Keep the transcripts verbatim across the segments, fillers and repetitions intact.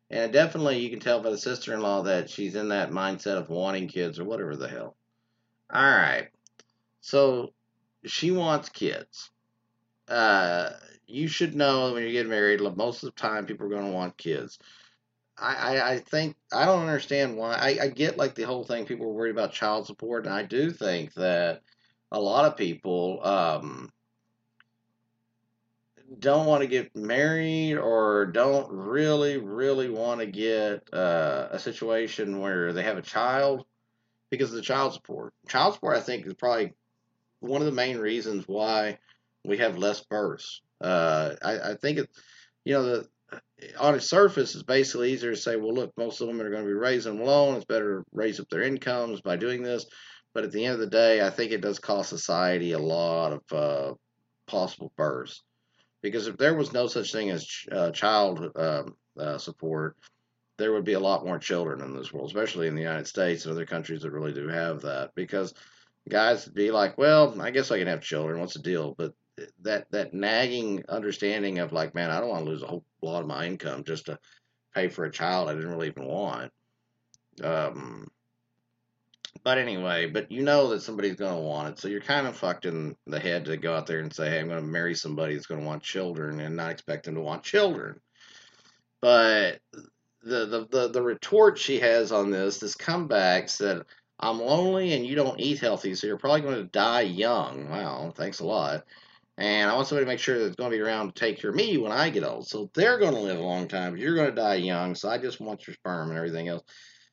And definitely you can tell by the sister-in-law that she's in that mindset of wanting kids or whatever the hell. All right. So she wants kids. Uh, you should know when you get married, most of the time people are going to want kids. I, I, I think I don't understand why. I, I get like the whole thing. People are worried about child support, and I do think that a lot of people um, don't want to get married or don't really, really want to get uh, a situation where they have a child because of the child support. Child support, I think, is probably one of the main reasons why we have less births. Uh, I, I think it, you know, the on its surface, it's basically easier to say, well, look, most of the women are going to be raising them alone. It's better to raise up their incomes by doing this. But at the end of the day, I think it does cost society a lot of uh, possible births. Because if there was no such thing as ch- uh, child um, uh, support, there would be a lot more children in this world, especially in the United States and other countries that really do have that. Because guys would be like, well, I guess I can have children. What's the deal? But that that nagging understanding of like, man, I don't want to lose a whole lot of my income just to pay for a child I didn't really even want. Um, but anyway, but you know that somebody's going to want it, so you're kind of fucked in the head to go out there and say, hey, I'm going to marry somebody that's going to want children and not expect them to want children. But the, the, the, the retort she has on this, this comeback said, I'm lonely and you don't eat healthy, so you're probably going to die young. Wow, thanks a lot. And I want somebody to make sure that it's going to be around to take care of me when I get old. So they're going to live a long time, but you're going to die young. So I just want your sperm and everything else.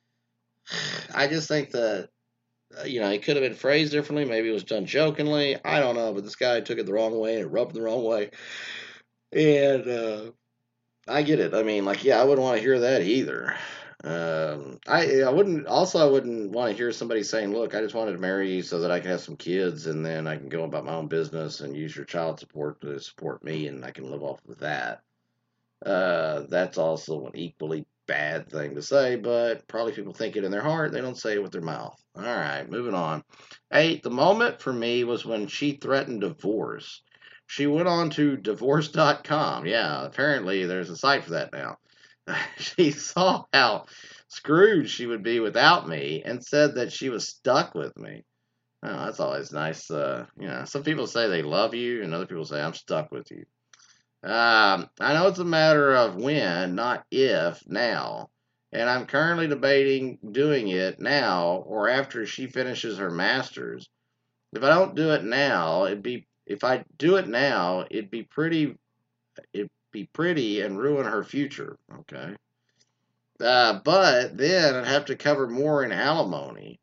I just think that, uh, you know, it could have been phrased differently. Maybe it was done jokingly. I don't know. But this guy took it the wrong way and it rubbed him the wrong way. And uh, I get it. I mean, like, yeah, I wouldn't want to hear that either. Um, I I wouldn't. Also, I wouldn't want to hear somebody saying, "Look, I just wanted to marry you so that I can have some kids, and then I can go about my own business and use your child support to support me, and I can live off of that." Uh, that's also an equally bad thing to say, but probably people think it in their heart. They don't say it with their mouth. All right, moving on. Hey, the moment for me was when she threatened divorce. She went on to divorce dot com. Yeah, apparently there's a site for that now. She saw how screwed she would be without me and said that she was stuck with me. Oh, that's always nice. Uh, you know, some people say they love you, and other people say I'm stuck with you. Um, I know it's a matter of when, not if, now. And I'm currently debating doing it now or after she finishes her master's. If I don't do it now, it'd be if I do it now, it'd be pretty it'd be pretty and ruin her future. Okay. Uh, but then I'd have to cover more in alimony.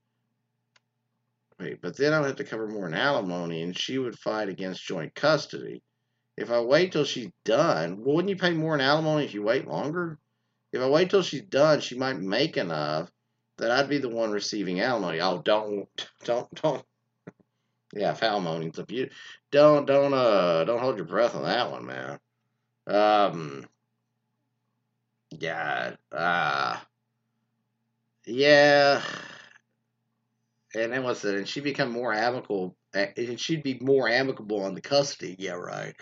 Wait, but then I'd have to cover more in alimony, and she would fight against joint custody. If I wait till she's done, well, wouldn't you pay more in alimony if you wait longer? If I wait till she's done, she might make enough that I'd be the one receiving alimony. Oh, don't, don't, don't. Yeah, alimony's a beauty. Don't, don't, uh, don't hold your breath on that one, man. Um, yeah, uh, yeah. And then what's it? And she'd become more amicable. And she'd be more amicable on the custody. Yeah, right.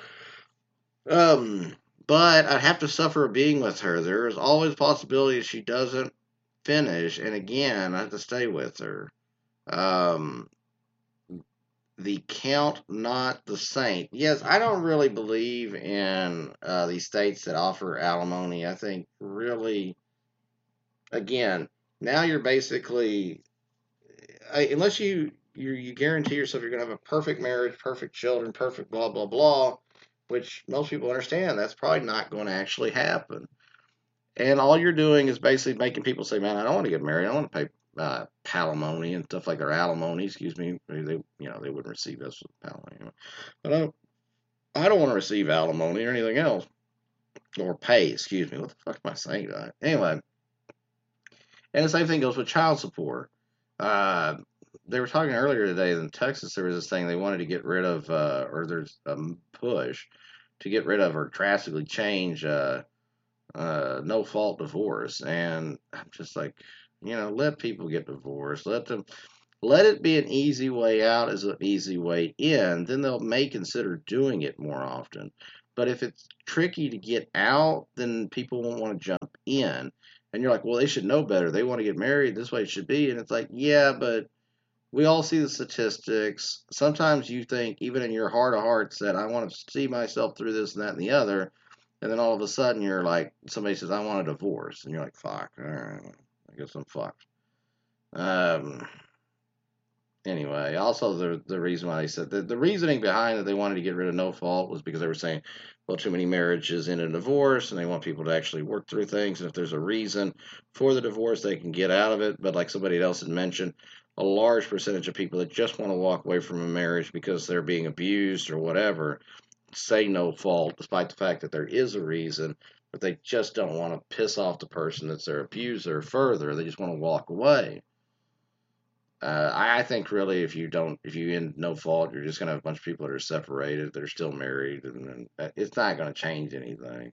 Um, but I'd have to suffer being with her. There is always a possibility she doesn't finish, and again, I have to stay with her. Um, the count, not the saint. Yes, I don't really believe in uh, these states that offer alimony. I think really, again, now you're basically, I, unless you, you you guarantee yourself you're going to have a perfect marriage, perfect children, perfect blah blah blah, which most people understand that's probably not going to actually happen. And all you're doing is basically making people say, "Man, I don't want to get married. I don't want to pay uh, palimony and stuff like that, or alimony." Excuse me. They, you know, they wouldn't receive us with palimony, but I, don't- I don't want to receive alimony or anything else or pay. Excuse me. What the fuck am I saying? That anyway. And the same thing goes with child support. Uh, they were talking earlier today in Texas. There was this thing they wanted to get rid of, uh, or there's a push to get rid of or drastically change. Uh, uh, no fault divorce. And I'm just like, you know, let people get divorced. Let them, let it be an easy way out as an easy way in. Then they'll may consider doing it more often. But if it's tricky to get out, then people won't want to jump in. And you're like, well, they should know better. They want to get married. This way it should be. And it's like, yeah, but we all see the statistics. Sometimes you think, even in your heart of hearts, that I want to see myself through this and that and the other. And then all of a sudden you're like, somebody says, I want a divorce. And you're like, fuck. All right. I guess I'm fucked. Um, anyway, also the the reason why they said the, the reasoning behind that they wanted to get rid of no fault was because they were saying, well, too many marriages end in divorce, and they want people to actually work through things. And if there's a reason for the divorce, they can get out of it. But like somebody else had mentioned, a large percentage of people that just want to walk away from a marriage because they're being abused or whatever say no fault, despite the fact that there is a reason. But they just don't want to piss off the person that's their abuser further. They just want to walk away. Uh, I, I think really, if you don't, if you end no fault, you're just gonna have a bunch of people that are separated, that are still married, and, and it's not gonna change anything.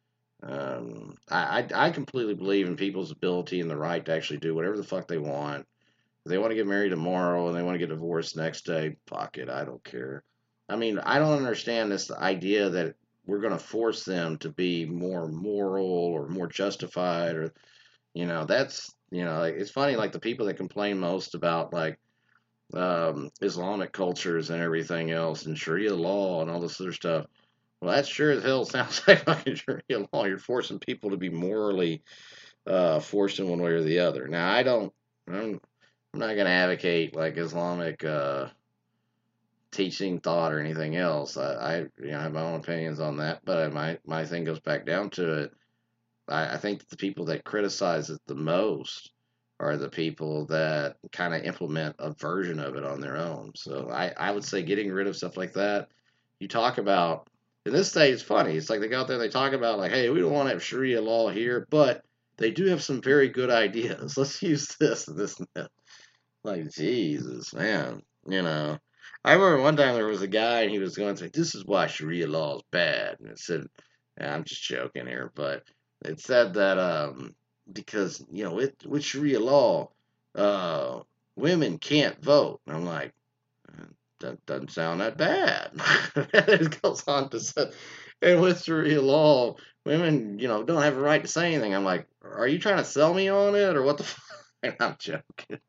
Um, I, I I completely believe in people's ability and the right to actually do whatever the fuck they want. If they want to get married tomorrow and they want to get divorced next day, fuck it, I don't care. I mean, I don't understand this idea that we're gonna force them to be more moral or more justified, or you know, that's you know, like, it's funny, like the people that complain most about like um, Islamic cultures and everything else, and Sharia law and all this other stuff. Well, that sure as hell sounds like fucking Sharia law. You're forcing people to be morally uh, forced in one way or the other. Now, I don't, I'm, I'm not going to advocate like Islamic uh, teaching, thought, or anything else. I, I, you know, have my own opinions on that, but my my thing goes back down to it. I, I think the people that criticize it the most are the people that kind of implement a version of it on their own. So I, I would say getting rid of stuff like that. You talk about, in this state, it's funny. It's like they go out there and they talk about, like, hey, we don't want to have Sharia law here, but they do have some very good ideas. Let's use this and this and that. Like, Jesus, man. You know, I remember one time there was a guy and he was going to say, this is why Sharia law is bad. And it said, and I'm just joking here, but it said that um, because, you know, with, with Sharia law, uh, women can't vote. And I'm like, that doesn't sound that bad. It goes on to say, and with Sharia law, women, you know, don't have a right to say anything. I'm like, are you trying to sell me on it or what the fuck? I'm joking.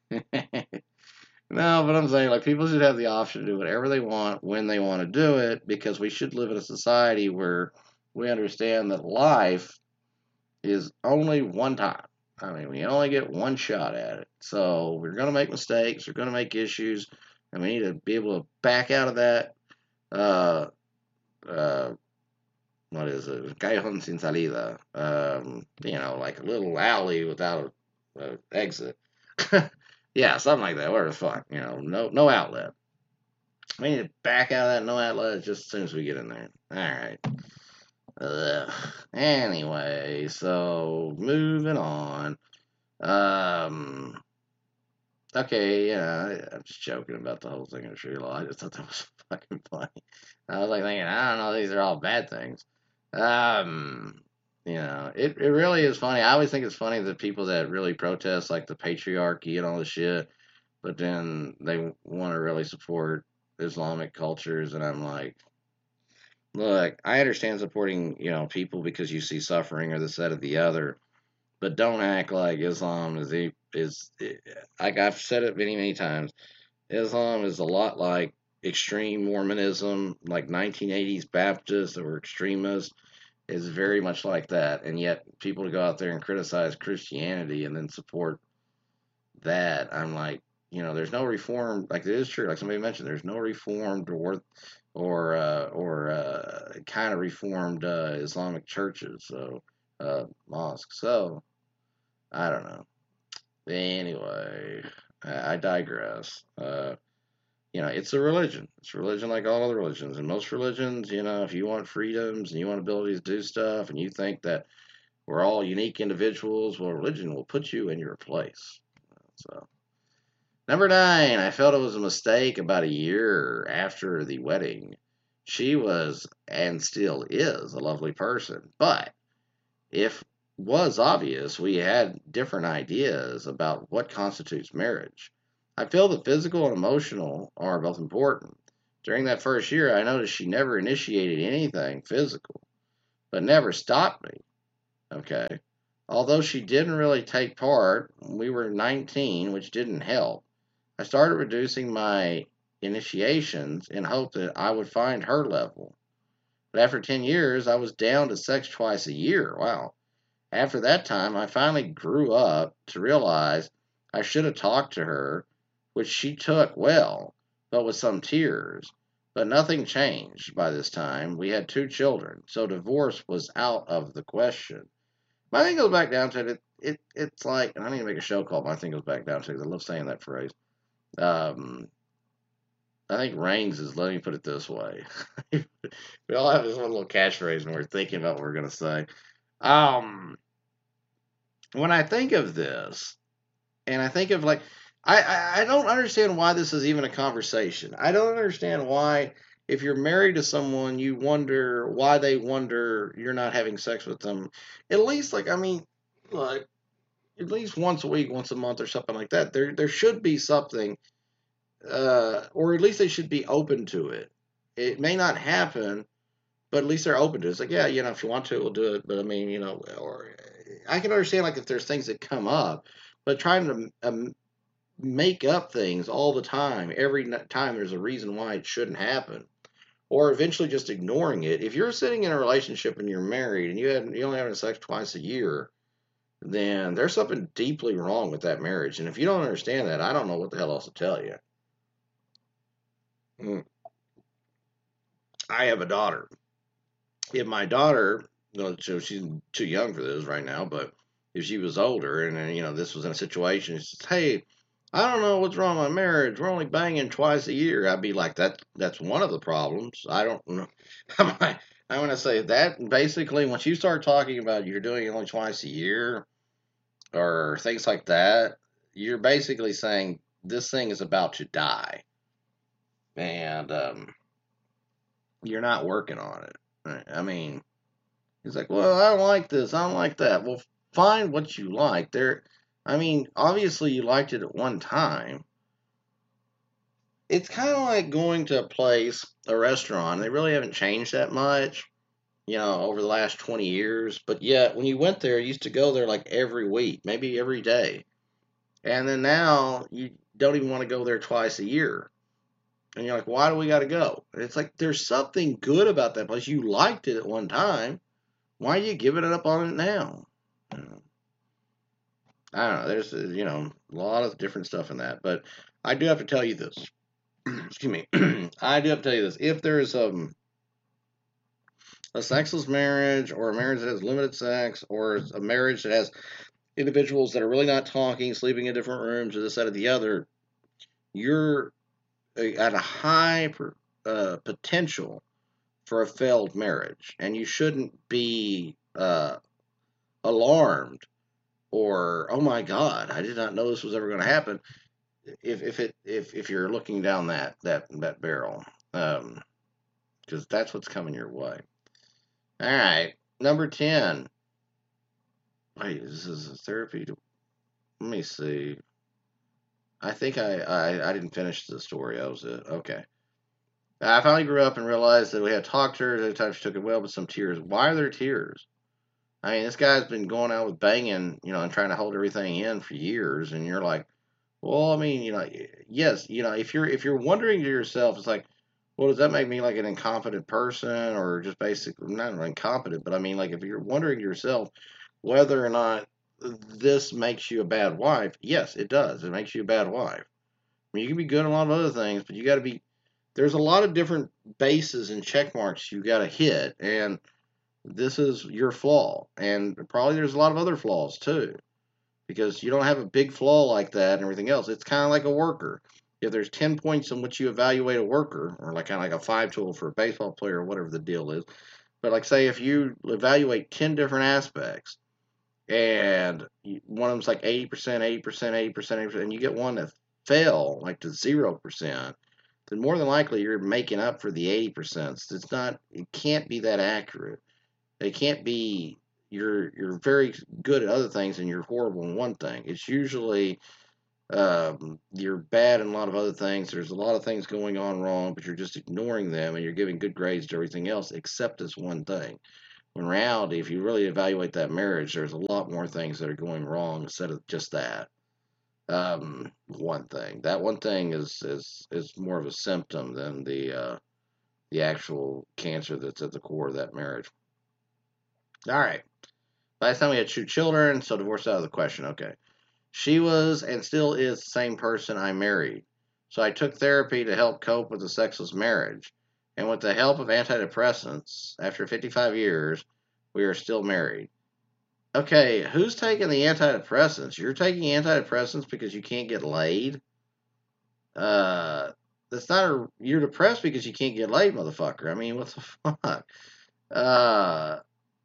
No, but I'm saying, like, people should have the option to do whatever they want when they want to do it, because we should live in a society where we understand that life is only one time. I mean, we only get one shot at it. So we're going to make mistakes, we're going to make issues, and we need to be able to back out of that. Uh, uh, what is it? Callejón sin salida. Um, you know, like a little alley without an exit. Yeah, something like that. Whatever the fuck, you know, no no outlet. We need to back out of that no outlet just as soon as we get in there. All right. Ugh. Anyway, so moving on. Um. Okay, yeah, I'm just joking about the whole thing of Sharia law. I just thought that was fucking funny. I was like thinking, I don't know, these are all bad things. Um. You know, it, it really is funny. I always think it's funny that people that really protest like the patriarchy and all this shit, but then they want to really support Islamic cultures, and I'm like, look, I understand supporting, you know, people because you see suffering or this, that, or the other, but don't act like Islam is the is like I've said it many, many times. Islam is a lot like extreme Mormonism, like nineteen eighties Baptists that were extremists. Is very much like that, and yet people to go out there and criticize Christianity and then support that, I'm like, you know, there's no reform. Like, it is true, like somebody mentioned, there's no reformed or or uh, or uh, kind of reformed uh, Islamic churches, so uh, mosques. So I don't know. Anyway, I, I digress. Uh, you know, it's a religion. It's a religion like all other religions. And most religions, you know, if you want freedoms and you want ability to do stuff and you think that we're all unique individuals, well, religion will put you in your place. So, number nine, I felt it was a mistake about a year after the wedding. She was, and still is, a lovely person. But if was obvious, we had different ideas about what constitutes marriage. I feel that physical and emotional are both important, During that first year, I noticed she never initiated anything physical, but never stopped me. Okay. Although she didn't really take part, we were nineteen, which didn't help. I started reducing my initiations in hope that I would find her level. But after ten years, I was down to sex twice a year. Wow. After that time, I finally grew up to realize I should have talked to her, which she took well, but with some tears. But nothing changed by this time. We had two children, so divorce was out of the question. My thing goes back down to it. It it's like, and I need to make a show called "My Thing Goes Back Down to" because I love saying that phrase. Um, I think Reigns is. Let me put it this way: we all have this one little catchphrase when we're thinking about what we're gonna say. Um, when I think of this, and I think of like, I, I I don't understand why this is even a conversation. I don't understand why. If you're married to someone, you wonder why they wonder you're not having sex with them. At least, like, I mean, like, at least once a week, once a month, or something like that. There, there should be something, uh, or at least they should be open to it. It may not happen, but at least they're open to it. It's like, yeah, you know, if you want to, we'll do it. But I mean, you know, or I can understand like if there's things that come up, but trying to um, make up things all the time, every time there's a reason why it shouldn't happen, or eventually just ignoring it. If you're sitting in a relationship and you're married and you had you only having sex twice a year, then there's something deeply wrong with that marriage. And if you don't understand that, I don't know what the hell else to tell you. Mm. I have a daughter. If my daughter, well, so she's too young for this right now, but if she was older and then, you know, this was in a situation, she says, hey, I don't know what's wrong with my marriage. We're only banging twice a year. I'd be like, that that's one of the problems. I don't know. I want to say that basically, once you start talking about you're doing it only twice a year or things like that, you're basically saying this thing is about to die. And um, you're not working on it. I mean, he's like, well, I don't like this. I don't like that. Well, find what you like. There, I mean, obviously you liked it at one time. It's kind of like going to a place, a restaurant. They really haven't changed that much, you know, over the last twenty years. But yet, when you went there, you used to go there like every week, maybe every day. And then now you don't even want to go there twice a year. And you're like, why do we got to go? And it's like, there's something good about that place. You liked it at one time. Why are you giving it up on it now? I don't know. I don't know. There's, uh, you know, a lot of different stuff in that. But I do have to tell you this. Excuse me. I do have to tell you this. If there's um, a sexless marriage or a marriage that has limited sex or a marriage that has individuals that are really not talking, sleeping in different rooms or this, that, or the other, you're at a high uh, potential for a failed marriage. And you shouldn't be uh, alarmed or, oh my God, I did not know this was ever going to happen. If if it if if you're looking down that that that barrel, um, because that's what's coming your way. All right, number ten. Wait, this is a therapy. To, let me see. I think I, I I didn't finish the story. That was it. Okay. I finally grew up and realized that we had talked to her. At the time she took it well, but some tears. Why are there tears? I mean, this guy's been going out with banging, you know, and trying to hold everything in for years, and you're like, well, I mean, you know, yes, you know, if you're if you're wondering to yourself, it's like, well, does that make me like an incompetent person, or just basically not incompetent, but I mean, like if you're wondering to yourself whether or not this makes you a bad wife, yes, it does. It makes you a bad wife. I mean, you can be good at a lot of other things, but you got to be. There's a lot of different bases and check marks you got to hit, and this is your flaw, and probably there's a lot of other flaws too because you don't have a big flaw like that and everything else. It's kind of like a worker. If there's ten points in which you evaluate a worker, or like kind of like a five tool for a baseball player or whatever the deal is, but like say if you evaluate ten different aspects and one of them's like eighty percent, eighty percent, eighty percent, eighty percent, and you get one that fell like to zero percent, then more than likely you're making up for the eighty percent. It's not, it can't be that accurate. It can't be you're you're very good at other things and you're horrible in one thing. It's usually Um, you're bad in a lot of other things. There's a lot of things going on wrong, but you're just ignoring them and you're giving good grades to everything else except this one thing. In reality, if you really evaluate that marriage, there's a lot more things that are going wrong instead of just that um, one thing. That one thing is is is more of a symptom than the uh, the actual cancer that's at the core of that marriage. All right. Last time we had two children, so divorce out of the question. Okay. She was and still is the same person I married. So I took therapy to help cope with the sexless marriage. And with the help of antidepressants, after fifty-five years, we are still married. Okay, who's taking the antidepressants? You're taking antidepressants because you can't get laid? Uh, that's not a. You're depressed because you can't get laid, motherfucker. I mean, what the fuck? Uh,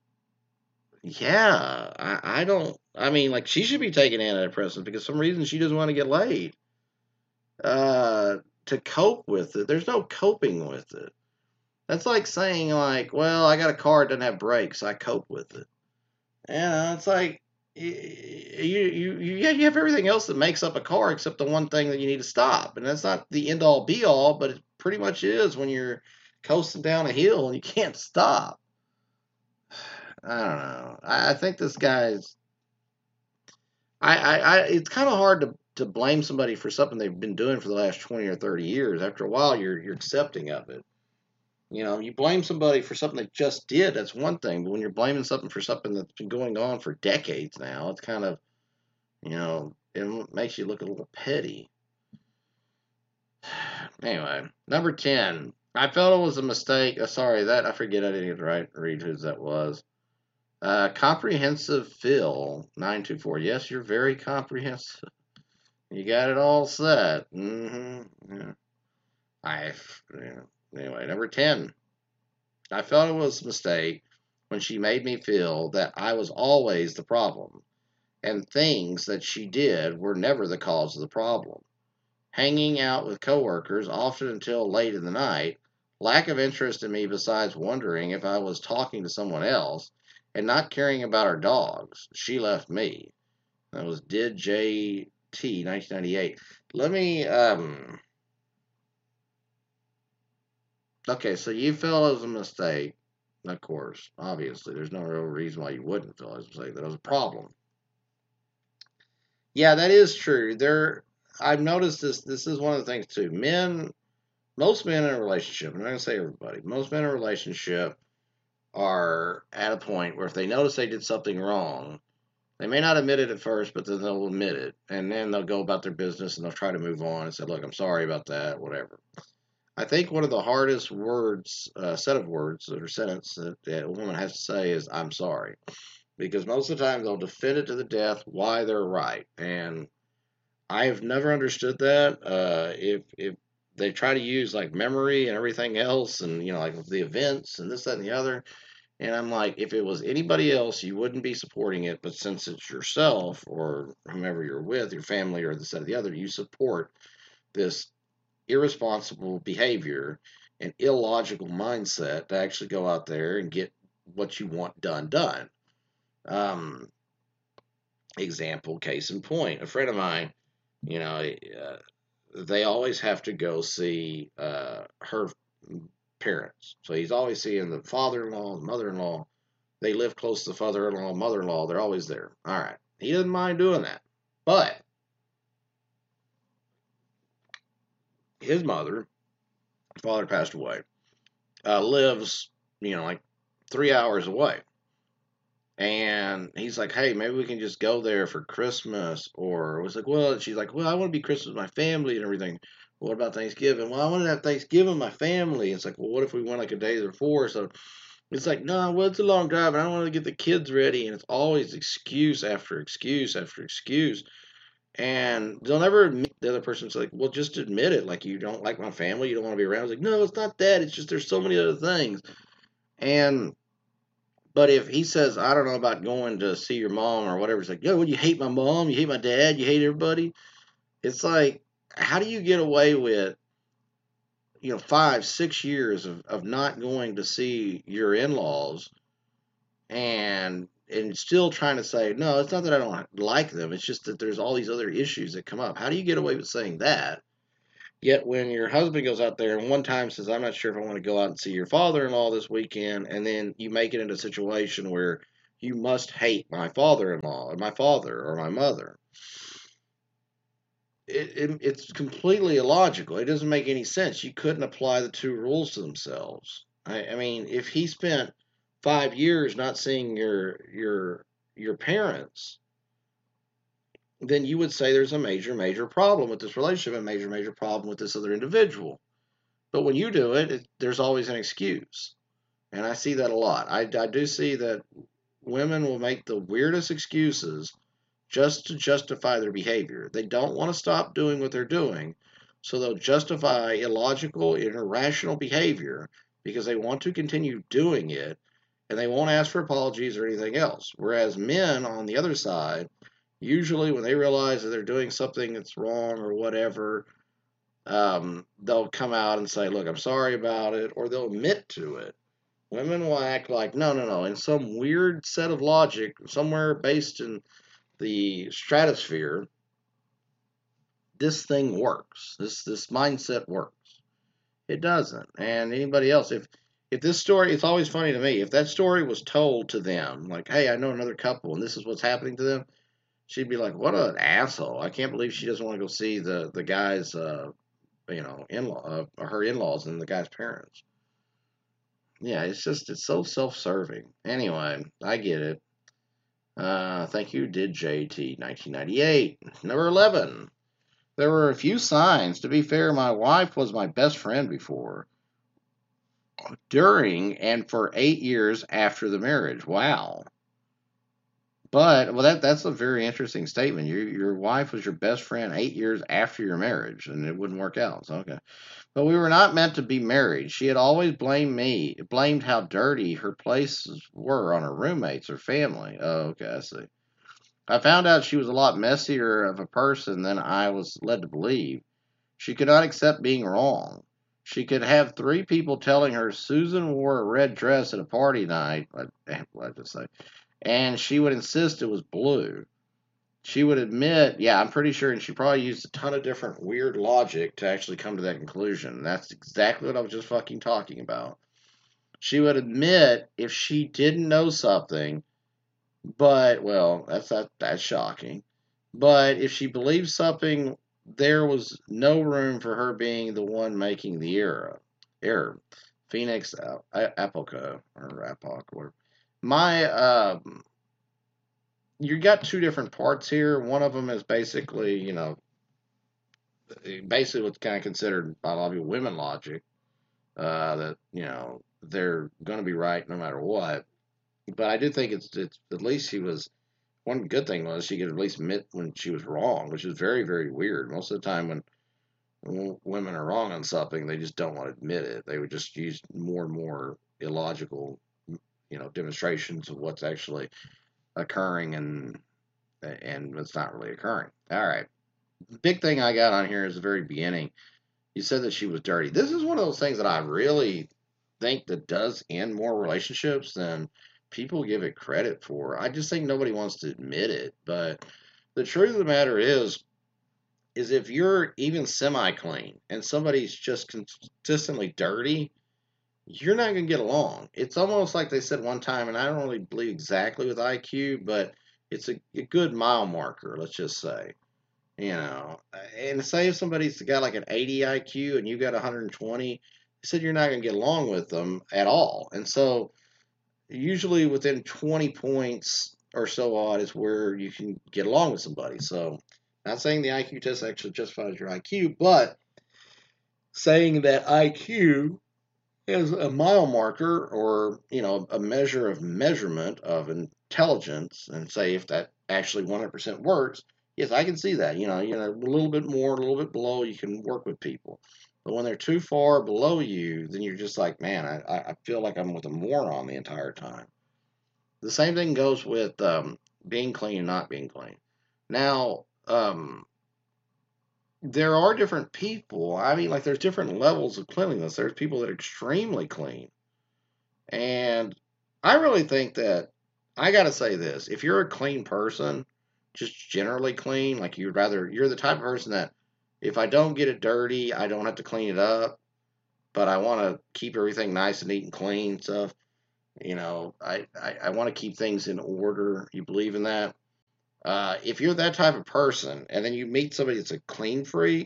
yeah, I, I don't. I mean, like, she should be taking antidepressants because for some reason she doesn't want to get laid. Uh, to cope with it, there's no coping with it. That's like saying, like, well, I got a car that doesn't have brakes, I cope with it. Yeah, it's like you, you, you, yeah, you have everything else that makes up a car except the one thing that you need to stop, and that's not the end all be all, but it pretty much is when you're coasting down a hill and you can't stop. I don't know. I, I think this guy's. I, I, I it's kind of hard to to blame somebody for something they've been doing for the last twenty or thirty years. After a while, you're you're accepting of it. You know, you blame somebody for something they just did, that's one thing. But when you're blaming something for something that's been going on for decades now, it's kind of, you know, it makes you look a little petty. Anyway, number ten. I felt it was a mistake. Uh, sorry, that I forget I didn't get to write, read whose that was. Uh, comprehensive Phil nine two four. Yes, you're very comprehensive. You got it all set. Mm-hmm. Yeah. I, yeah. Anyway, number ten. I felt it was a mistake when she made me feel that I was always the problem, and things that she did were never the cause of the problem. Hanging out with coworkers, often until late in the night, lack of interest in me besides wondering if I was talking to someone else, and not caring about our dogs. She left me. That was Did J T nineteen ninety-eight. Let me, um, okay, so you feel it was a mistake. Of course, obviously, there's no real reason why you wouldn't feel it was a mistake. That was a problem. Yeah, that is true. There, I've noticed this. This is one of the things too. Men, most men in a relationship, I'm not gonna say everybody, most men in a relationship are at a point where if they notice they did something wrong, they may not admit it at first, but then they'll admit it, and then they'll go about their business and they'll try to move on and say, "Look, I'm sorry about that, whatever." I think one of the hardest words, uh, set of words or sentence that, that a woman has to say is "I'm sorry," because most of the time they'll defend it to the death why they're right, and I've never understood that. Uh, if if they try to use like memory and everything else, and you know, like the events and this, that, and the other, and I'm like, if it was anybody else, you wouldn't be supporting it, but since it's yourself or whomever you're with, your family or this, that, or the other, you support this irresponsible behavior and illogical mindset to actually go out there and get what you want done done. Um, example, case in point, a friend of mine, you know, uh, they always have to go see uh, her parents. So he's always seeing the father-in-law, the mother-in-law. They live close to the father-in-law, mother-in-law. They're always there. All right. He doesn't mind doing that. But his mother, father passed away, uh, lives, you know, like three hours away. And he's like, hey, maybe we can just go there for Christmas. Or it was like, well, she's like, well, I want to be Christmas with my family and everything. Well, what about Thanksgiving? Well, I want to have Thanksgiving with my family. It's like, well, what if we went like a day before? So it's like, no, well, it's a long drive and I don't want to get the kids ready. And it's always excuse after excuse after excuse. And they'll never admit, the other person's like, well, just admit it. Like, you don't like my family. You don't want to be around. It's like, no, it's not that. It's just there's so many other things. And but if he says, I don't know about going to see your mom or whatever, it's like, yo, well, you hate my mom, you hate my dad, you hate everybody. It's like, how do you get away with, you know, five, six years of, of not going to see your in laws and and still trying to say, no, it's not that I don't like them. It's just that there's all these other issues that come up. How do you get away with saying that? Yet when your husband goes out there and one time says, I'm not sure if I want to go out and see your father-in-law this weekend, and then you make it into a situation where you must hate my father-in-law or my father or my mother. It, it, it's completely illogical. It doesn't make any sense. You couldn't apply the two rules to themselves. I, I mean, if he spent five years not seeing your your your parents, then you would say there's a major, major problem with this relationship, a major, major problem with this other individual. But when you do it, it there's always an excuse. And I see that a lot. I, I do see that women will make the weirdest excuses just to justify their behavior. They don't want to stop doing what they're doing, so they'll justify illogical and irrational behavior because they want to continue doing it, and they won't ask for apologies or anything else. Whereas men, on the other side, usually when they realize that they're doing something that's wrong or whatever, um, they'll come out and say, look, I'm sorry about it, or they'll admit to it. Women will act like, no, no, no, in some weird set of logic, somewhere based in the stratosphere, this thing works. This this mindset works. It doesn't. And anybody else, if if this story, it's always funny to me, if that story was told to them, like, hey, I know another couple and this is what's happening to them, she'd be like, what an asshole. I can't believe she doesn't want to go see the, the guy's, uh, you know, in-law, uh, her in-laws and the guy's parents. Yeah, it's just, it's so self-serving. Anyway, I get it. Uh, thank you, Did J T, nineteen ninety-eight. Number eleven. There were a few signs. To be fair, my wife was my best friend before, during, and for eight years after the marriage. Wow. But, well, that that's a very interesting statement. Your your wife was your best friend eight years after your marriage, and it wouldn't work out. So, okay. But we were not meant to be married. She had always blamed me, blamed how dirty her places were on her roommates or family. Oh, okay, I see. I found out she was a lot messier of a person than I was led to believe. She could not accept being wrong. She could have three people telling her Susan wore a red dress at a party night, let's just say, and she would insist it was blue. She would admit, yeah, I'm pretty sure, and she probably used a ton of different weird logic to actually come to that conclusion. That's exactly what I was just fucking talking about. She would admit if she didn't know something, but, well, that's that, that's shocking. But if she believed something, there was no room for her being the one making the error. Error. Phoenix Apoco, or Apoc, or my, um, you got two different parts here. One of them is basically, you know, basically what's kind of considered by a lot of people women logic, uh, that, you know, they're going to be right no matter what. But I do think it's, it's at least she was, one good thing was she could at least admit when she was wrong, which is very, very weird. Most of the time when, when women are wrong on something, they just don't want to admit it. They would just use more and more illogical, you know, demonstrations of what's actually occurring and and it's not really occurring. All right. The big thing I got on here is the very beginning. You said that she was dirty. This is one of those things that I really think that does end more relationships than people give it credit for. I just think nobody wants to admit it. But the truth of the matter is, is if you're even semi-clean and somebody's just consistently dirty, you're not going to get along. It's almost like they said one time, and I don't really believe exactly with I Q, but it's a, a good mile marker, let's just say. You know, and say if somebody's got like an eighty I Q and you got one hundred twenty, they said you're not going to get along with them at all. And so usually within twenty points or so odd is where you can get along with somebody. So not saying the I Q test actually justifies your I Q, but saying that I Q is a mile marker or, you know, a measure of measurement of intelligence, and say if that actually one hundred percent works, yes, I can see that. You know, you know, a little bit more, a little bit below, you can work with people. But when they're too far below you, then you're just like, man, I, I feel like I'm with a moron the entire time. The same thing goes with um, being clean and not being clean. Now, um, there are different people. I mean, like, there's different levels of cleanliness. There's people that are extremely clean. And I really think that I gotta say this: if you're a clean person, just generally clean, like you'd rather, you're the type of person that if I don't get it dirty, I don't have to clean it up, but I want to keep everything nice and neat and clean stuff. You know, I, I, I want to keep things in order. You believe in that? Uh, if you're that type of person, and then you meet somebody that's a clean freak,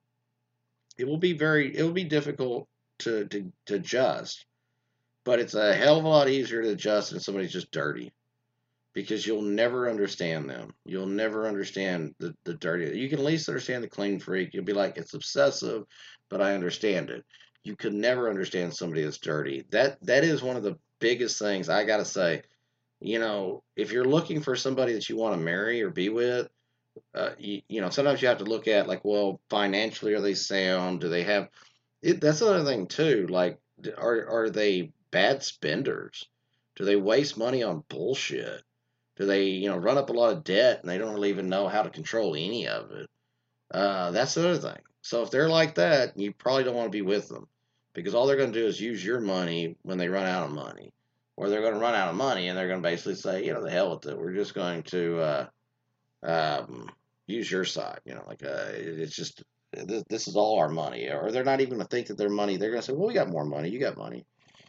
it will be very, it will be difficult to, to, to adjust. But it's a hell of a lot easier to adjust than somebody's just dirty because you'll never understand them. You'll never understand the, the dirty. You can at least understand the clean freak. You'll be like, it's obsessive, but I understand it. You could never understand somebody that's dirty. That that is one of the biggest things I gotta say. You know, if you're looking for somebody that you want to marry or be with, uh, you, you know, sometimes you have to look at like, well, financially, are they sound? Do they have? It, that's another thing too. Like, are are they bad spenders? Do they waste money on bullshit? Do they, you know, run up a lot of debt and they don't really even know how to control any of it? Uh, that's the other thing. So if they're like that, you probably don't want to be with them because all they're going to do is use your money when they run out of money, or they're going to run out of money and they're going to basically say, you know, the hell with it. We're just going to uh, um, use your side. You know, like uh, it's just this, this is all our money, or they're not even going to think that their money. They're going to say, well, we got more money. You got money.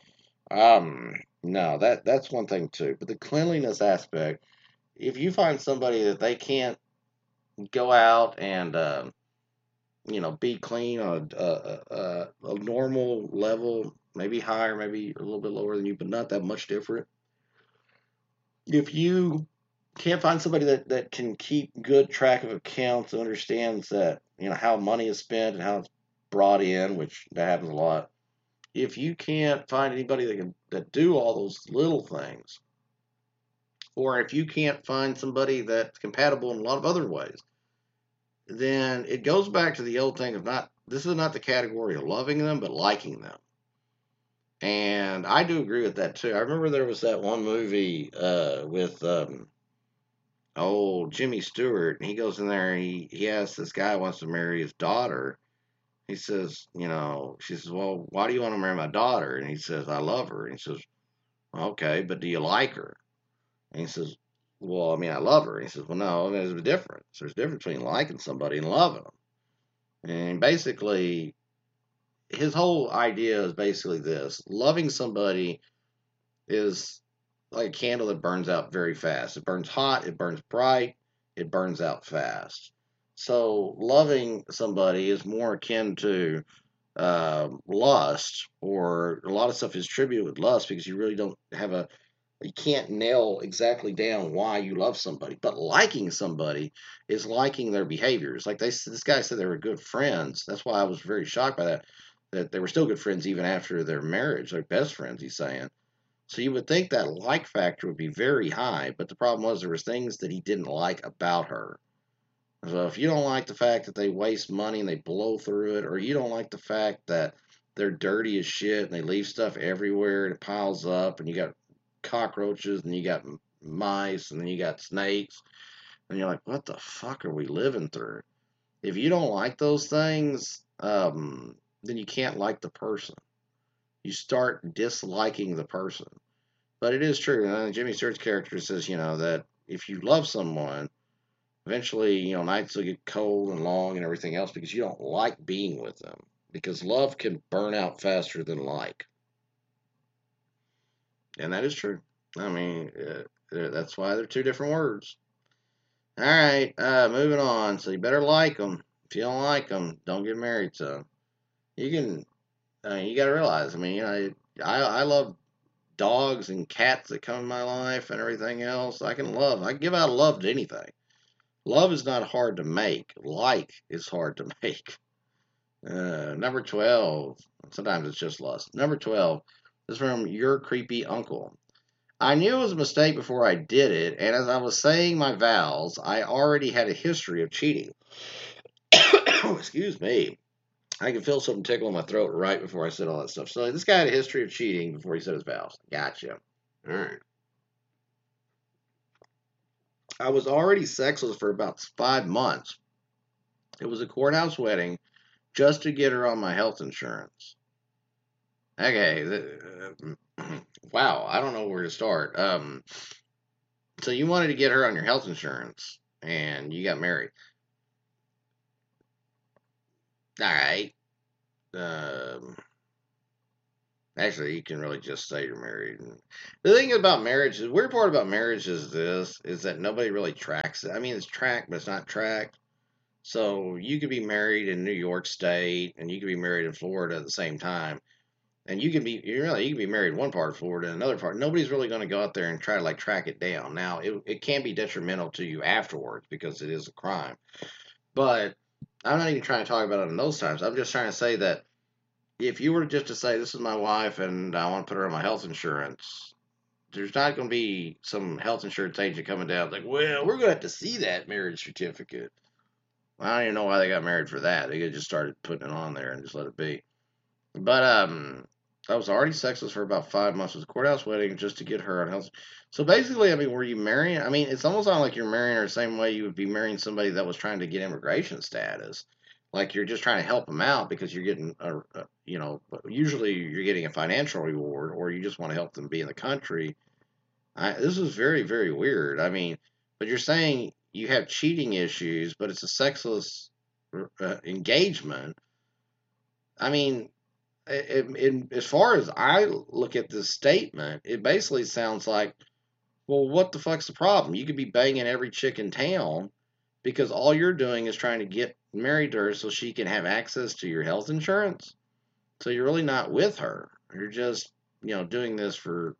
Um, no, that that's one thing too. But the cleanliness aspect, if you find somebody that they can't go out and uh, you know be clean on a, a, a, a normal level, maybe higher, maybe a little bit lower than you, but not that much different. If you can't find somebody that, that can keep good track of accounts and understands that you know how money is spent and how it's brought in, which that happens a lot. If you can't find anybody that can that do all those little things, or if you can't find somebody that's compatible in a lot of other ways, then it goes back to the old thing of not, this is not the category of loving them, but liking them. And I do agree with that too. I remember there was that one movie uh, with um, old Jimmy Stewart, and he goes in there and he, he asks this guy who wants to marry his daughter. He says, you know, she says, well, why do you want to marry my daughter? And he says, I love her. And he says, okay, but do you like her? And he says, well, I mean, I love her. And he says, well, no, there's a difference. There's a difference between liking somebody and loving them. And basically, his whole idea is basically this: loving somebody is like a candle that burns out very fast. It burns hot, it burns bright, it burns out fast. So, loving somebody is more akin to uh, lust, or a lot of stuff is attributed with lust because you really don't have a, you can't nail exactly down why you love somebody. But liking somebody is liking their behaviors. Like they, this guy said they were good friends. That's why I was very shocked by that. That they were still good friends even after their marriage. They're best friends. He's saying. So you would think that like factor would be very high, but the problem was there was things that he didn't like about her. So if you don't like the fact that they waste money and they blow through it, or you don't like the fact that they're dirty as shit and they leave stuff everywhere and it piles up, and you got cockroaches and you got mice and then you got snakes, and you're like, what the fuck are we living through? If you don't like those things, um, then you can't like the person. You start disliking the person. But it is true. Uh, Jimmy Stewart's character says, you know, that if you love someone, eventually, you know, nights will get cold and long and everything else because you don't like being with them. Because love can burn out faster than like. And that is true. I mean, uh, that's why they're two different words. All right, uh, moving on. So you better like them. If you don't like them, don't get married to them. You can, uh, you got to realize, I mean, you know, I, I love dogs and cats that come in my life and everything else. I can love, I can give out love to anything. Love is not hard to make. Like is hard to make. Uh, number twelve. Sometimes it's just lust. Number twelve. This is from Your Creepy Uncle. I knew it was a mistake before I did it, and as I was saying my vows, I already had a history of cheating. Excuse me. I can feel something tickle in my throat right before I said all that stuff. So this guy had a history of cheating before he said his vows. Gotcha. All right. I was already sexless for about five months. It was a courthouse wedding just to get her on my health insurance. Okay. Uh, wow. I don't know where to start. Um, So you wanted to get her on your health insurance, and you got married. All right. Um, Actually, you can really just say you're married. And the thing about marriage, the weird part about marriage is this: is that nobody really tracks it. I mean, it's tracked, but it's not tracked. So you could be married in New York State, and you could be married in Florida at the same time, and you can be you really you can be married in one part of Florida and another part. Nobody's really going to go out there and try to like track it down. Now, it it can be detrimental to you afterwards because it is a crime. But I'm not even trying to talk about it in those times. I'm just trying to say that if you were just to say this is my wife and I want to put her on my health insurance, there's not going to be some health insurance agent coming down like, well, we're going to have to see that marriage certificate. I don't even know why they got married for that. They could have just started putting it on there and just let it be. But um, I was already sexless for about five months. It was a courthouse wedding just to get her on health. So basically, I mean, were you marrying? I mean, it's almost not like you're marrying her the same way you would be marrying somebody that was trying to get immigration status. Like you're just trying to help them out because you're getting a, a you know, usually you're getting a financial reward or you just want to help them be in the country. I, this is very, very weird. I mean, but you're saying you have cheating issues, but it's a sexless uh, engagement. I mean, in, in, as far as I look at this statement, it basically sounds like, well, what the fuck's the problem? You could be banging every chick in town because all you're doing is trying to get married to her so she can have access to your health insurance. So you're really not with her. You're just, you know, doing this for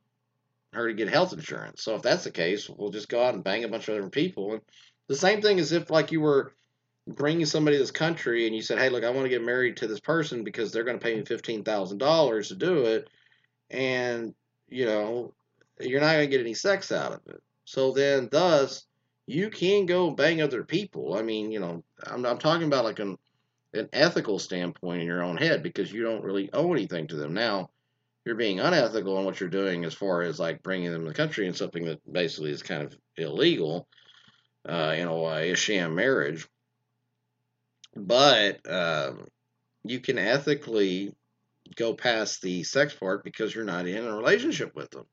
her to get health insurance. So if that's the case, we'll just go out and bang a bunch of other people. And the same thing as if like you were bringing somebody to this country and you said, hey, look, I want to get married to this person because they're going to pay me fifteen thousand dollars to do it. And, you know, you're not going to get any sex out of it. So then, thus, you can go bang other people. I mean, you know, I'm, I'm talking about like an, an ethical standpoint in your own head because you don't really owe anything to them. Now, you're being unethical in what you're doing as far as like bringing them to the country and something that basically is kind of illegal uh, in a way, a sham marriage. But um, you can ethically go past the sex part because you're not in a relationship with them.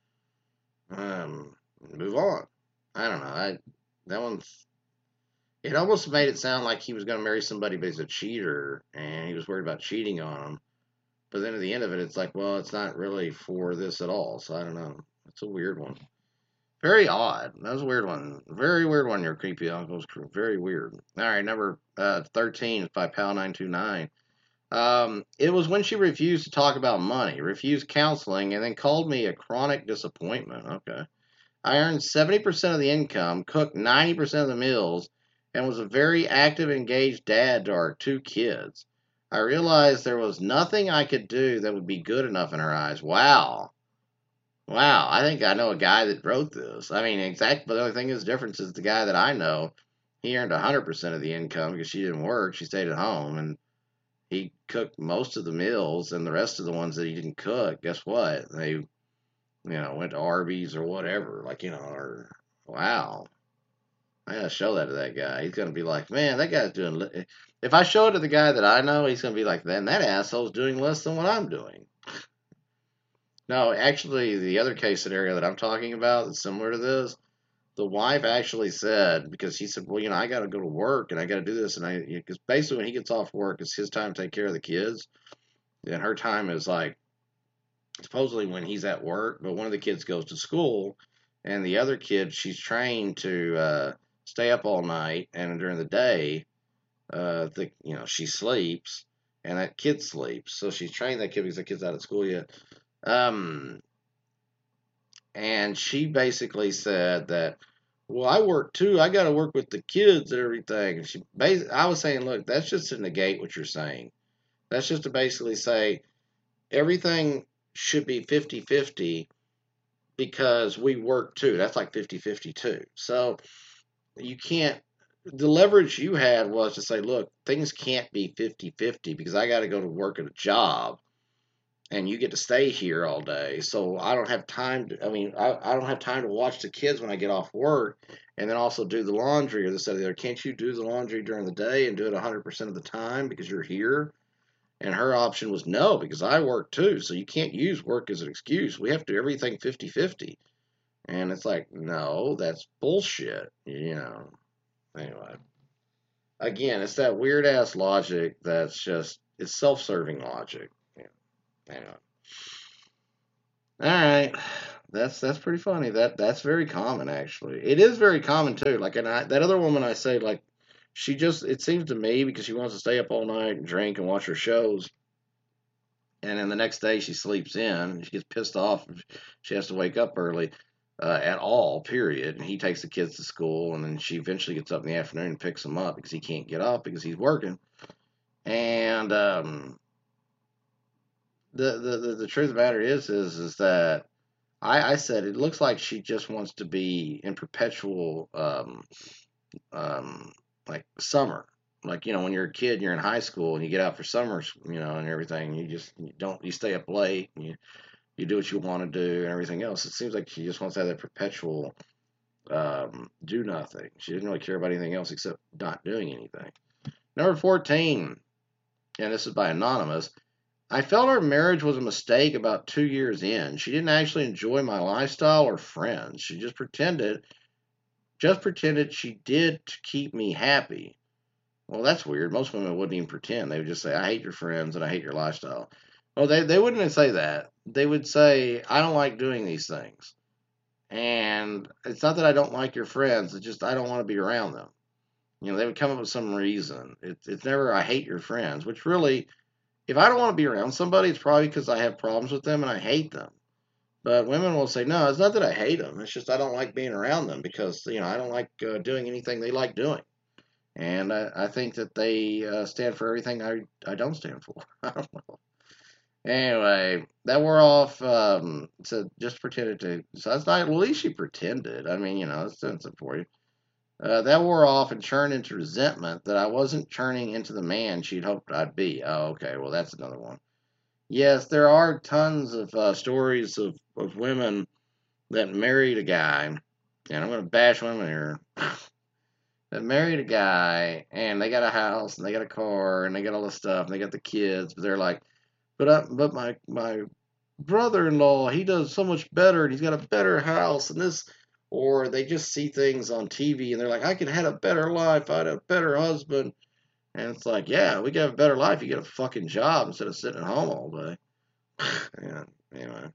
Um, move on. I don't know. I that one's. It almost made it sound like he was going to marry somebody, but he's a cheater, and he was worried about cheating on him. But then at the end of it, it's like, well, it's not really for this at all. So I don't know. It's a weird one. Very odd. That was a weird one. Very weird one. Your creepy uncle's crew. Very weird. All right, number uh, thirteen is by Pal nine two nine. Um, it was when she refused to talk about money, refused counseling, and then called me a chronic disappointment. Okay. I earned seventy percent of the income, cooked ninety percent of the meals, and was a very active, engaged dad to our two kids. I realized there was nothing I could do that would be good enough in her eyes. Wow. Wow. I think I know a guy that wrote this. I mean, exactly. But the only thing is, difference is the guy that I know, he earned one hundred percent of the income because she didn't work. She stayed at home, and he cooked most of the meals, and the rest of the ones that he didn't cook, guess what? They, you know, went to Arby's or whatever. Like, you know, or, wow. I gotta show that to that guy. He's gonna be like, man, that guy's doing. Li-. If I show it to the guy that I know, he's gonna be like, then that asshole's doing less than what I'm doing. No, actually, the other case scenario that I'm talking about is similar to this. The wife actually said, because he said, well, you know, I got to go to work and I got to do this. And I, because basically when he gets off work, it's his time to take care of the kids. And her time is like, supposedly when he's at work, but one of the kids goes to school. And the other kid, she's trained to uh, stay up all night. And during the day, uh, the, you know, she sleeps and that kid sleeps. So she's trained that kid because the kid's out of school yet. Um, and she basically said that, well, I work too. I got to work with the kids and everything. And she, basically, I was saying, look, that's just to negate what you're saying. That's just to basically say everything should be fifty-fifty because we work too. That's like fifty-fifty too. So you can't, the leverage you had was to say, look, things can't be fifty-fifty because I got to go to work at a job and you get to stay here all day. So I don't have time to, I mean, I, I don't have time to watch the kids when I get off work and then also do the laundry or this or the other. Can't you do the laundry during the day and do it one hundred percent of the time because you're here? And her option was no, because I work too. So you can't use work as an excuse. We have to do everything fifty-fifty. And it's like, no, that's bullshit. You know. Anyway, again, it's that weird ass logic that's just it's self serving logic. Yeah. Anyway. All right. That's that's pretty funny. That that's very common actually. It is very common too. Like and I, that other woman I say like she just it seems to me because she wants to stay up all night and drink and watch her shows and then the next day she sleeps in. She gets pissed off. She has to wake up early uh, at all, period. And he takes the kids to school, and then she eventually gets up in the afternoon and picks them up because he can't get up because he's working. And um, the, the the the truth of the matter is is is that I, I said it looks like she just wants to be in perpetual um, um, like summer. Like you know, when you're a kid, and you're in high school, and you get out for summers, you know, and everything. You just you don't you stay up late, and you you do what you want to do, and everything else. It seems like she just wants to have that perpetual um, do nothing. She doesn't really care about anything else except not doing anything. Number fourteen, and this is by Anonymous. I felt our marriage was a mistake about two years in. She didn't actually enjoy my lifestyle or friends. She just pretended, just pretended she did to keep me happy. Well, that's weird. Most women wouldn't even pretend. They would just say, I hate your friends and I hate your lifestyle. Well, they, they wouldn't even say that. They would say, I don't like doing these things. And it's not that I don't like your friends. It's just I don't want to be around them. You know, they would come up with some reason. It's it's never, I hate your friends, which really, if I don't want to be around somebody, it's probably because I have problems with them and I hate them. But women will say, no, it's not that I hate them. It's just I don't like being around them because, you know, I don't like uh, doing anything they like doing. And I, I think that they uh, stand for everything I, I don't stand for. I don't know. Anyway, that wore off. Um, so just pretended to. So that's not. Well, at least she pretended. I mean, you know, that's sensitive for you. Uh, that wore off and turned into resentment that I wasn't turning into the man she'd hoped I'd be. Oh, okay. Well, that's another one. Yes, there are tons of uh, stories of, of women that married a guy, and I'm going to bash women here, that married a guy, and they got a house, and they got a car, and they got all this stuff, and they got the kids, but they're like, but I, but my my brother-in-law, he does so much better, and he's got a better house, and this, or they just see things on T V, and they're like, I could have had a better life, I had a better husband, and it's like, yeah, we got a better life. You get a fucking job instead of sitting at home all day. Yeah, anyway.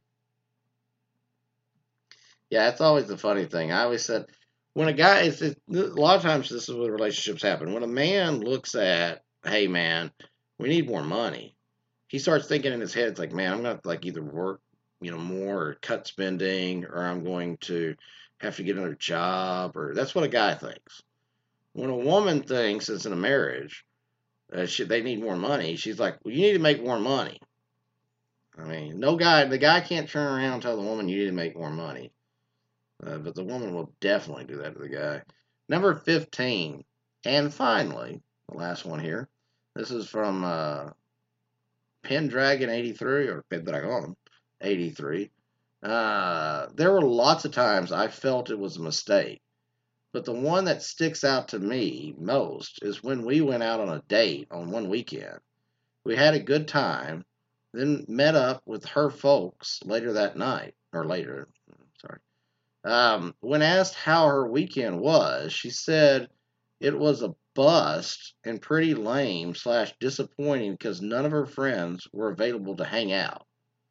Yeah, it's always the funny thing. I always said, when a guy, it's, it, a lot of times this is what relationships happen. When a man looks at, hey man, we need more money, he starts thinking in his head, it's like, man, I'm going to like either work, you know, more or cut spending, or I'm going to have to get another job, or that's what a guy thinks. When a woman thinks it's in a marriage, uh, she, they need more money, she's like, well, you need to make more money. I mean, no guy, the guy can't turn around and tell the woman you need to make more money. Uh, but the woman will definitely do that to the guy. Number fifteen. And finally, the last one here. This is from uh, Pendragon eighty-three, or Pendragon eighty-three. Uh, there were lots of times I felt it was a mistake. But the one that sticks out to me most is when we went out on a date on one weekend. We had a good time, then met up with her folks later that night, or later, sorry. Um, when asked how her weekend was, she said it was a bust and pretty lame slash disappointing because none of her friends were available to hang out.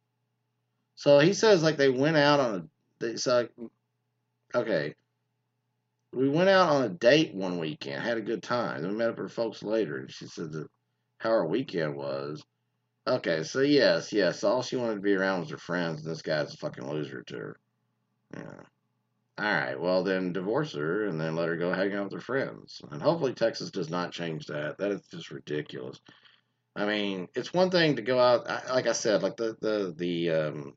So he says like they went out on a, they, so, okay, we went out on a date one weekend, had a good time. Then we met up with her folks later, and she said that how her weekend was. Okay, so yes, yes, all she wanted to be around was her friends, and this guy's a fucking loser to her. Yeah. All right, well then divorce her and then let her go hang out with her friends. And hopefully Texas does not change that. That is just ridiculous. I mean, it's one thing to go out, like I said, like the the the um,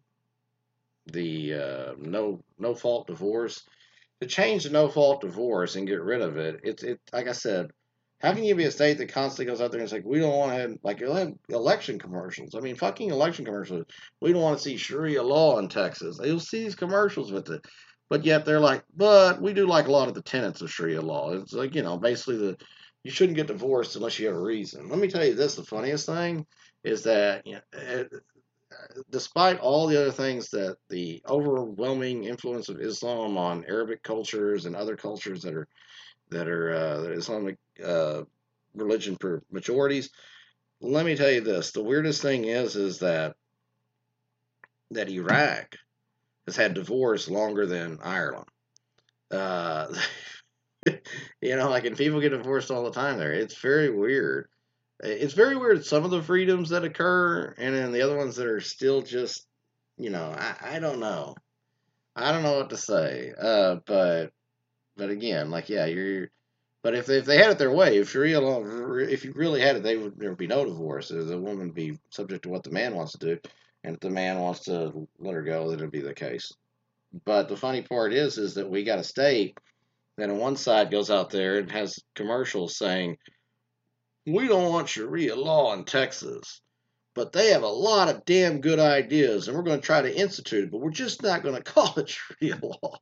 the uh, no no fault divorce. To change the no fault divorce and get rid of it, it's it like I said. How can you be a state that constantly goes out there and it's like we don't want to have like you'll have election commercials? I mean, fucking election commercials. We don't want to see Sharia law in Texas. You'll see these commercials with it. But yet they're like, but we do like a lot of the tenets of Sharia law. It's like, you know, basically the you shouldn't get divorced unless you have a reason. Let me tell you this, the funniest thing is that, you know, it, despite all the other things that the overwhelming influence of Islam on Arabic cultures and other cultures that are that are uh, that Islamic uh, religion for majorities, let me tell you this: the weirdest thing is is that that Iraq has had divorce longer than Ireland. Uh, you know, like, and people get divorced all the time there. It's very weird. It's very weird some of the freedoms that occur, and then the other ones that are still just, you know, I, I don't know. I don't know what to say. Uh, but but again, like, yeah, you're. But if they, if they had it their way, if Sharia law, if you really had it, they would there would be no divorce. The woman would be subject to what the man wants to do, and if the man wants to let her go, then it'd be the case. But the funny part is, is that we got a state that on one side goes out there and has commercials saying, we don't want Sharia law in Texas, but they have a lot of damn good ideas, and we're going to try to institute it, but we're just not going to call it Sharia law.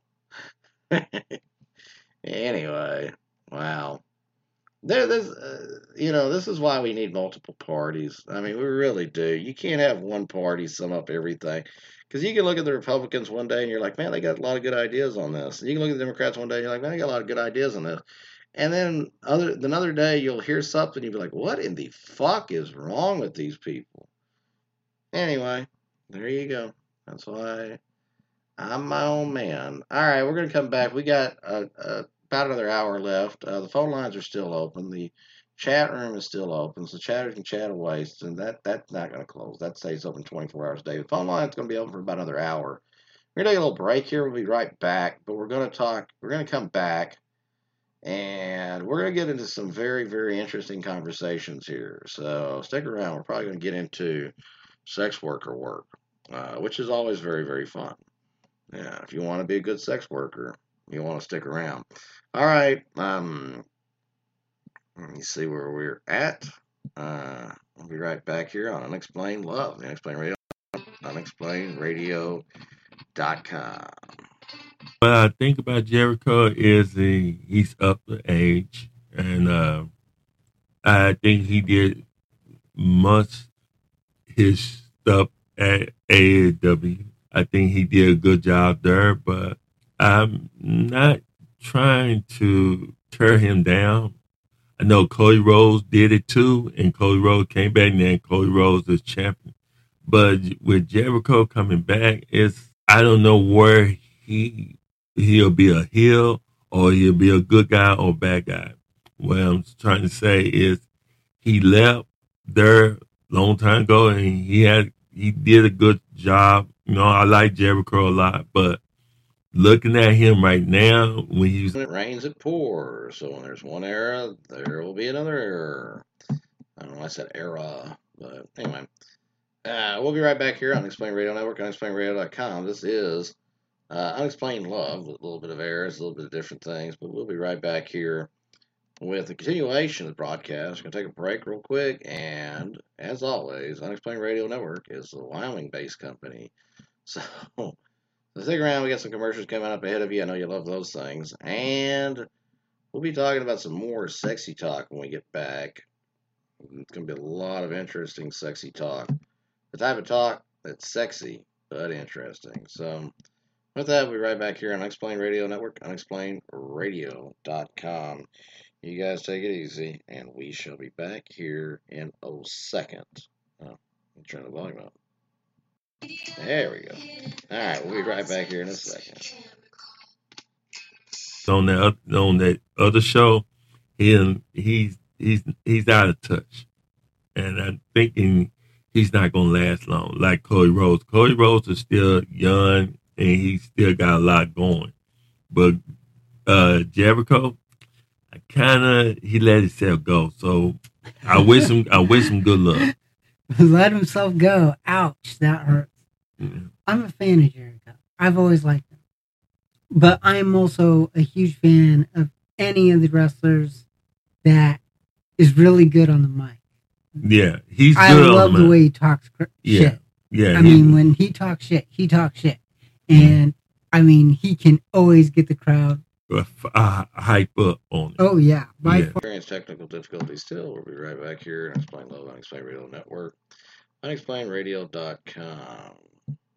Anyway, wow. There, this, uh, you know, this is why we need multiple parties. I mean, we really do. You can't have one party sum up everything. Because you can look at the Republicans one day and you're like, man, they got a lot of good ideas on this. And you can look at the Democrats one day and you're like, man, they got a lot of good ideas on this. And then other another day you'll hear something and you'll be like, what in the fuck is wrong with these people? Anyway, there you go. That's why I'm my own man. All right, we're going to come back. We got a, a about another hour left. Uh, the phone lines are still open. The chat room is still open, so chatters can chat away. And that that's not going to close. That stays open twenty-four hours a day. The phone line's going to be open for about another hour. We're going to take a little break here. We'll be right back. But we're going to talk. We're going to come back, and we're going to get into some very, very interesting conversations here. So stick around. We're probably going to get into sex worker work, uh, which is always very, very fun. Yeah, if you want to be a good sex worker, you want to stick around. All right. Um, let me see where we're at. Uh, I'll be right back here on Unexplained Love, the Unexplained Radio, unexplained radio dot com. What I think about Jericho is he, he's up to age, and uh, I think he did much his stuff at A E W. I think he did a good job there, but I'm not trying to tear him down. I know Cody Rhodes did it too, and Cody Rhodes came back, and then Cody Rhodes is champion. But with Jericho coming back, it's I don't know where he he'll be a heel or he'll be a good guy or bad guy. What I'm trying to say is he left there a long time ago, and he had he did a good job. You know, I like Jericho a lot, but looking at him right now, when he's When it rains, it pours. So when there's one era, there will be another era. I don't know why I said era, but anyway. Uh, we'll be right back here on Unexplained Radio Network, unexplained radio dot com. This is uh, Unexplained Love, with a little bit of errors, a little bit of different things, but we'll be right back here with a continuation of the broadcast. We're going to take a break real quick, and as always, Unexplained Radio Network is a Wyoming-based company. So, so stick around. We got some commercials coming up ahead of you. I know you love those things. And we'll be talking about some more sexy talk when we get back. It's going to be a lot of interesting sexy talk. The type of talk that's sexy, but interesting. So, with that, we'll be right back here on Unexplained Radio Network, unexplained radio dot com. You guys take it easy, and we shall be back here in a second. Oh, I'm turn the volume up. There we go. All right, we'll be right back here in a second. On that on that other show, he he's he's he's out of touch, and I'm thinking he's not gonna last long. Like Cody Rhodes, Cody Rhodes is still young, and he still got a lot going. But uh, Jericho, I kind of he let himself go. So I wish him I wish him good luck. Let himself go. Ouch, that hurts. Yeah. I'm a fan of Jericho. I've always liked him. But I'm also a huge fan of any of the wrestlers that is really good on the mic. Yeah, he's I good love on the, the way he talks cr- yeah. shit. Yeah. I mean, when he talks shit, he talks shit. And, I mean, he can always get the crowd uh, hype up on it. Oh, yeah. By yeah. Experience technical difficulties still. We'll be right back here on Unexplained Love, Unexplained Radio Network. unexplained radio dot com.